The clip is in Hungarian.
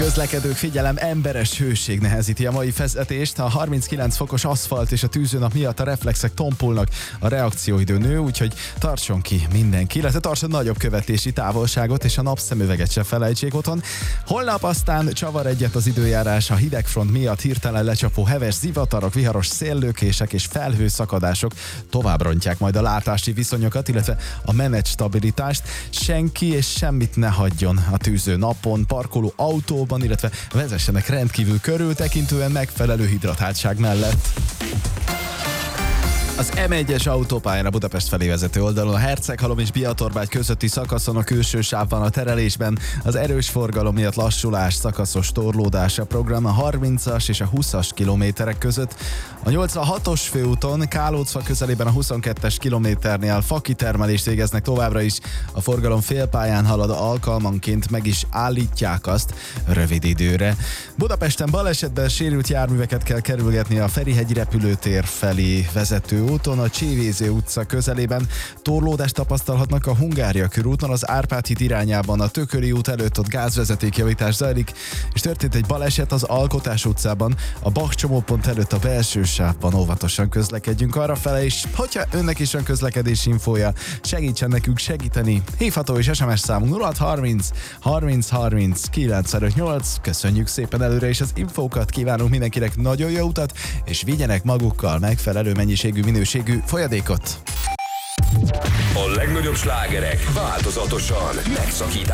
Közlekedők, figyelem, emberes hőség nehezíti a mai vezetést. A 39 fokos aszfalt és a tűzőnap miatt a reflexek tompulnak, a reakcióidő nő, úgyhogy tartson ki mindenki, illetve tartson nagyobb követési távolságot, és a napszemüveget se felejtsék otthon. Holnap aztán csavar egyet az időjárás, a hidegfront miatt hirtelen lecsapó heves zivatarok, viharos széllökések és felhőszakadások tovább rontják majd a látási viszonyokat, illetve a menet stabilitást. Senki és semmit ne hagyjon a tűző napon, parkoló autóban, illetve vezessenek rendkívül körültekintően megfelelő hidratáltság mellett. Az M1-es autópályán a Budapest felé vezető oldalon a Herceghalom és Biatorbágy közötti szakaszon a külső sávban a terelésben az erős forgalom miatt lassulás, szakaszos torlódás a program a 30-as és a 20-as kilométerek között. A 86-os főúton Kálócfa közelében a 22-es kilométernél fakitermelést végeznek továbbra is. A forgalom félpályán halad, alkalmanként meg is állítják azt rövid időre. Budapesten balesetben sérült járműveket kell kerülgetni a Ferihegyi repülőtér felé vezető úton, a Csévézé utca közelében torlódást tapasztalhatnak a Hungária körúton, az Árpád híd irányában a Tököli út előtt ott gázvezetékjavítás zajlik, és történt egy baleset az Alkotás utcában, a Bach csomópont előtt a belső sávban. Óvatosan közlekedjünk arrafele, és hogyha önnek is van közlekedési infója, segítsen nekünk segíteni. Hívható és SMS számunk 0630 30 30 958. Köszönjük szépen előre is az infókat, kívánunk mindenkinek nagyon jó utat, és vigyenek magukkal megfelelő mennyiségű, minőségű folyadékot. A legnagyobb slágerek változatosan megszakítás.